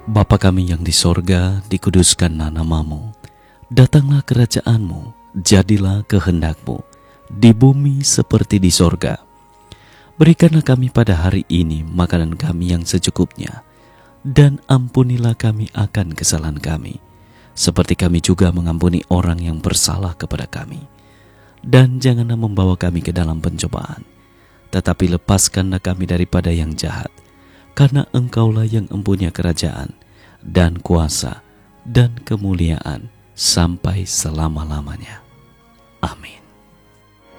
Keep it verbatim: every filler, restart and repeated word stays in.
Bapa kami yang di sorga, dikuduskanlah namamu. Datanglah kerajaanmu, jadilah kehendakmu, di bumi seperti di sorga. Berikanlah kami pada hari ini makanan kami yang secukupnya, dan ampunilah kami akan kesalahan kami, seperti kami juga mengampuni orang yang bersalah kepada kami. Dan janganlah membawa kami ke dalam pencobaan, tetapi lepaskanlah kami daripada yang jahat, karena Engkaulah yang mempunyai kerajaan, dan kuasa, dan kemuliaan, sampai selama-lamanya. Amin.